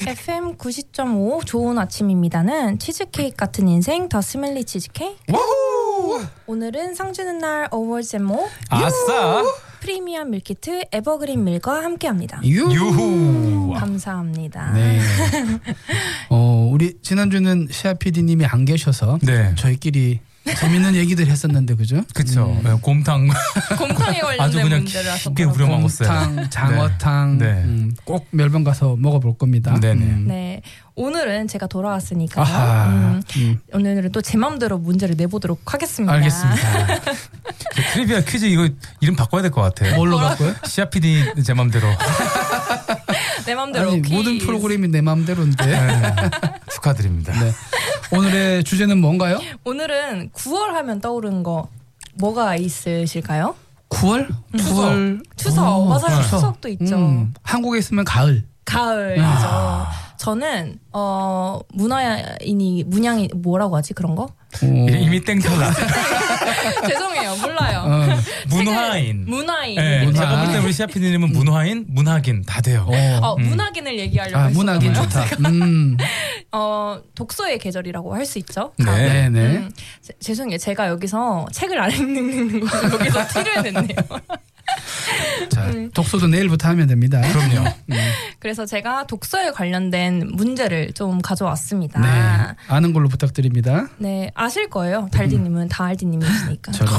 FM 90.5 좋은 아침입니다는 치즈케이크 같은 인생 더 스멜리 치즈케이크. 와우! 오늘은 상주는 날 어워즈 제모 아싸! 프리미엄 밀키트 에버그린 밀과 함께합니다. 유후! 감사합니다. 네. 우리 지난주는 시아 PD님이 안 계셔서 네. 저희끼리 재밌는 얘기들 했었는데 그죠? 그쵸. 곰탕. 곰탕에 관련된 아주 그냥 문제를 깊게 우려먹었어요. 곰탕, 장어탕 네. 꼭 멸번 가서 먹어볼 겁니다. 네네. 네, 오늘은 제가 돌아왔으니까요. 아하. 오늘은 또 제 맘대로 문제를 내보도록 하겠습니다. 알겠습니다. 트리비아 퀴즈 이거 이름 바꿔야 될 것 같아요. 뭘로 바꿔요? 시아 PD 제 맘대로. 내 맘대로 아니 퀴즈. 모든 프로그램이 내 맘대로인데. 네. 축하드립니다. 네. 오늘의 주제는 뭔가요? 오늘은 9월 하면 떠오르는 거 뭐가 있으실까요? 9월? 9월. 추석. 맞아요. 추석. 추석도 있죠. 한국에 있으면 가을. 가을이죠. 저는 문양이 뭐라고 하지 그런 거? 이미 땡겨라. 죄송해요. 몰라요. 문화인. 문화인. 네, 문화. 제가 볼 때 우리 시아 PD님은 문화인, 문학인 다 돼요. 문학인을 얘기하려고 했어요. 문학인 좋다. 독서의 계절이라고 할 수 있죠. 네. 네네. 죄송해요. 제가 여기서 책을 안 읽는 걸 여기서 티를 냈네요. 자, 독서도 내일부터 하면 됩니다. 그럼요. 그래서 제가 독서에 관련된 문제를 좀 가져왔습니다. 네. 아는 걸로 부탁드립니다. 네, 아실 거예요. 달디님은 다 알디님이시니까. 저런.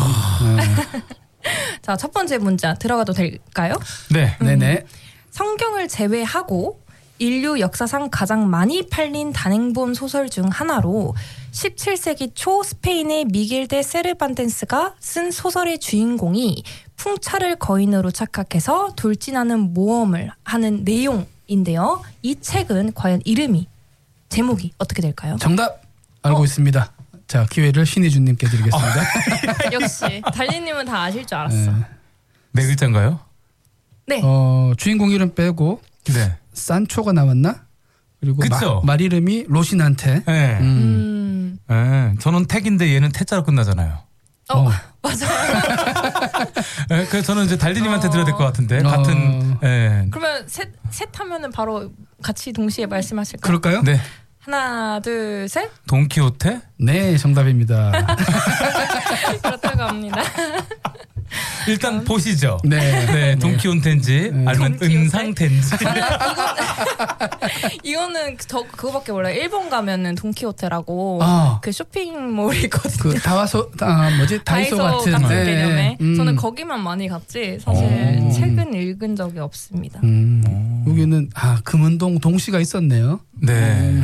자, 첫 번째 문제 들어가도 될까요? 네. 네네. 성경을 제외하고 인류 역사상 가장 많이 팔린 단행본 소설 중 하나로 17세기 초 스페인의 미겔 데 세르반테스가 쓴 소설의 주인공이 풍차를 거인으로 착각해서 돌진하는 모험을 하는 내용인데요. 이 책은 과연 제목이 어떻게 될까요? 정답 알고 있습니다. 자, 기회를 신희준님께 드리겠습니다. 역시 달리님은 다 아실 줄 알았어. 네 글자인가요? 네. 주인공 이름 빼고 네. 산초가 나왔나? 그리고 그쵸? 말 이름이 로시난테. 네. 네. 저는 택인데 얘는 태자로 끝나잖아요. 맞아요. 네, 그래서 저는 이제 달디님한테 드려야 될 것 같은데 같은. 네. 그러면 셋 하면은 바로 같이 동시에 말씀하실까요? 그럴까요? 네. 하나, 둘, 셋. 돈키호테? 네, 정답입니다. 그렇다고 합니다. 일단 보시죠. 네. 네, 돈키호테인지 아니면 돈키호테? 은상테인지. 이거는 그거밖에 몰라요. 일본 가면은 돈키호테라고 그 쇼핑몰이 있거든요. 그 다이소 같은 개념에. 네. 저는 거기만 많이 갔지 사실 책은 읽은 적이 없습니다. 여기는 금은동 동시가 있었네요. 네.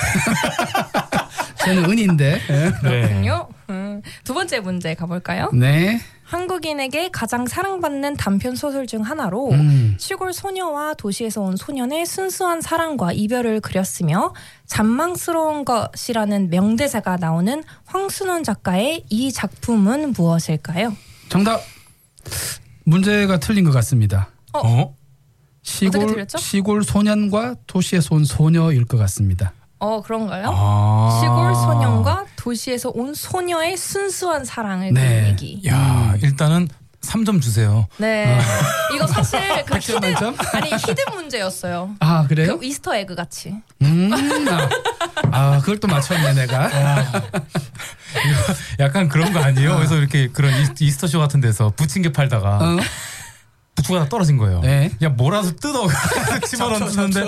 저는 은인데. 그렇군요. 두 번째 문제 가볼까요? 네. 한국인에게 가장 사랑받는 단편 소설 중 하나로 시골 소녀와 도시에서 온 소년의 순수한 사랑과 이별을 그렸으며 잔망스러운 것이라는 명대사가 나오는 황순원 작가의 이 작품은 무엇일까요? 정답. 문제가 틀린 것 같습니다. 어떻게 틀렸죠? 시골 소년과 도시에서 온 소녀일 것 같습니다. 그런가요? 시골 소년과 도시에서 온 소녀의 순수한 사랑을 그린 얘기. 야, 일단은 3점 주세요. 네. 이거 사실 그 만점? 히든 문제였어요. 아, 그래요? 그 이스터 에그 같이. 그걸 또 맞췄네 내가. 약간 그런 거 아니에요? 그래서 이렇게 그런 이스터쇼 같은 데서 부침개 팔다가 부추가 떨어진 거예요. 네. 그냥 몰아서 뜯어 집어넣는데